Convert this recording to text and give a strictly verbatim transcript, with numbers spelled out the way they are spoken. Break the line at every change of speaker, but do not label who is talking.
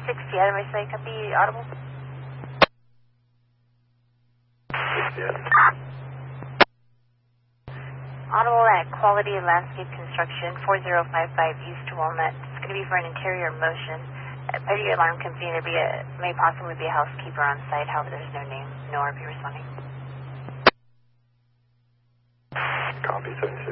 sixty, otherwise I can be audible.
sixty,
Audible at Quality Landscape Construction, four zero five five East Walnut. It's going to be for an interior motion. A petty alarm company, there be a, may possibly be a housekeeper on site, however there's no name, no R P responding.
copy, seventy-six.